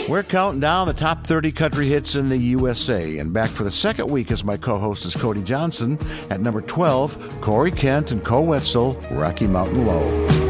We're counting down the top 30 country hits in the USA. And back for the second week as my co-host is Cody Johnson. At number 12, Corey Kent and Co Wetzel, Rocky Mountain Low.